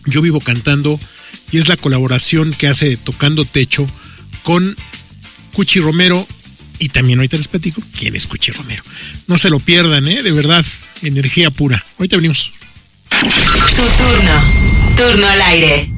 Yo Vivo Cantando, y es la colaboración que hace Tocando Techo con Cuchi Romero. Y también ahorita les platico quién es Cuchi Romero. No se lo pierdan, de verdad, energía pura. Ahorita venimos. Tu turno al aire.